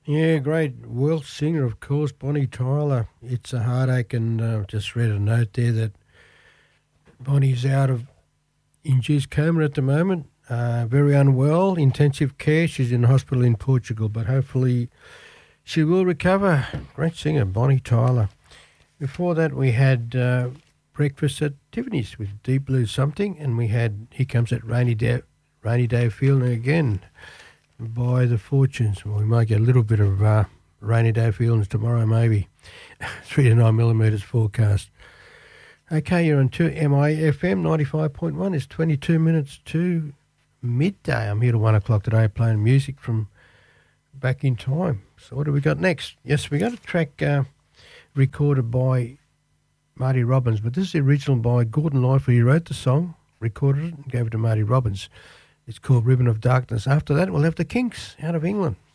Yeah, great Welsh singer, of course, Bonnie Tyler. It's a heartache, and just read a note there that Bonnie's out of induced coma at the moment, very unwell, intensive care. She's in hospital in Portugal, but hopefully she will recover. Great singer, Bonnie Tyler. Before that, we had breakfast at Tiffany's with Deep Blue Something, and we had Here Comes That Rainy Day Feeling again by The Fortunes. Well, we might get a little bit of rainy day feelings tomorrow, maybe. 3 to 9 millimetres forecast. Okay, you're on 2MIFM 95.1. It's 22 minutes to midday. I'm here till 1 o'clock today playing music from back in time. So what do we got next? Yes, we got a track recorded by Marty Robbins, but this is the original by Gordon Lightfoot. He wrote the song, recorded it, and gave it to Marty Robbins. It's called Ribbon of Darkness. After that, we'll have the Kinks out of England.